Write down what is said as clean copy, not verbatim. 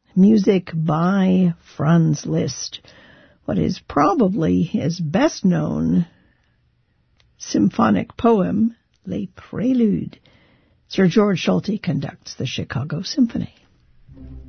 music by Franz Liszt, what is probably his best-known symphonic poem, Les Préludes. Sir George Solti conducts the Chicago Symphony.